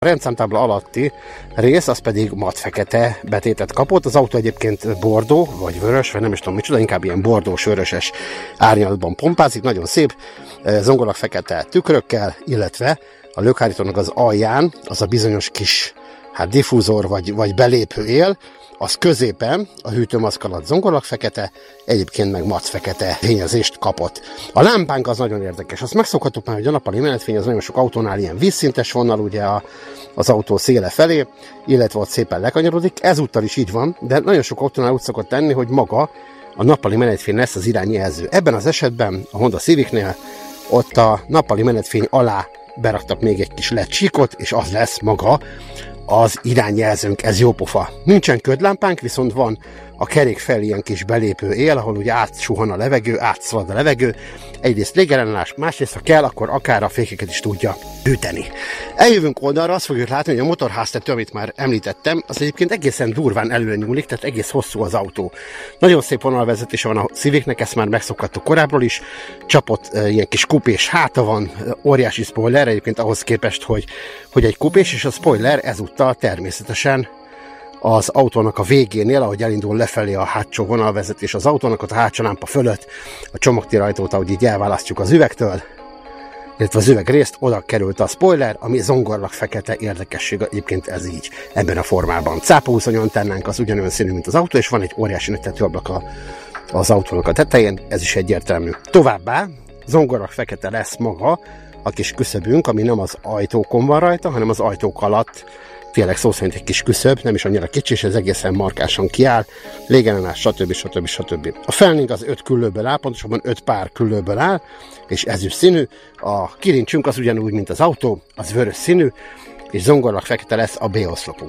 A rendszámtábla alatti rész, az pedig matfekete betétet kapott. Az autó egyébként bordó, vagy vörös, vagy nem is tudom micsoda, inkább ilyen bordós-vöröses árnyalatban pompázik, nagyon szép, zongorak fekete tükrökkel, illetve a lökhárítónak az alján az a bizonyos kis diffúzor vagy belépő él, az középen a hűtőmaszk alatt zongorlag fekete, egyébként meg matfekete fényezést kapott. A lámpánk az nagyon érdekes. Azt megszokhattuk már, hogy a nappali menetfény az nagyon sok autónál ilyen vízszintes vonal ugye az autó széle felé, illetve ott szépen lekanyarodik. Ezúttal is így van, de nagyon sok autónál úgy szokott lenni, hogy maga a nappali menetfény lesz az irányjelző. Ebben az esetben a Honda Civicnél ott a nappali menetfény alá beraktak még egy kis LED csíkot, és az lesz maga az irányjelzőnk, ez jó pofa. Nincsen ködlámpánk, viszont van a kerék fel ilyen kis belépő él, ahol ugye átsuhan a levegő, átszalad a levegő. Egyrészt légellenállás, másrészt ha kell, akkor akár a fékeket is tudja hűteni. Eljövünk oldalra, azt fogjuk látni, hogy a motorháztető, amit már említettem, az egyébként egészen durván előre nyúlik, tehát egész hosszú az autó. Nagyon szép vonalvezetése van a Civicnek, ezt már megszokhattuk korábbról is. Csapott ilyen kis kupés háta van, óriási spoiler, egyébként ahhoz képest, hogy egy kupés, és a spoiler ezúttal természetesen az autónak a végénél, ahogy elindul lefelé a hátsó vonalvezetés az autónak, ott a hátsó lámpa fölött, a csomagtérajtót, ahogy így elválasztjuk az üvegtől, illetve az üvegrészt, oda került a spoiler, ami zongorlag fekete érdekesség, egyébként ez így, ebben a formában. Cápahúszony antennánk az ugyanolyan színű, mint az autó, és van egy óriási nagy tetőablak az autónak a tetején, ez is egyértelmű. Továbbá zongorlag fekete lesz maga a kis küszöbünk, ami nem az ajtókon van rajta, hanem az ajtók alatt, tényleg szó szerint egy kis küszöb, nem is annyira kicsi, és ez egészen markásan kiáll, légellenállás, stb. A felnénk az 5 küllőből áll, pontosabban 5 pár küllőből áll, és ezüst színű. A kilincsünk az ugyanúgy, mint az autó, az vörös színű, és zongorlag fekete lesz a B-oszlopunk.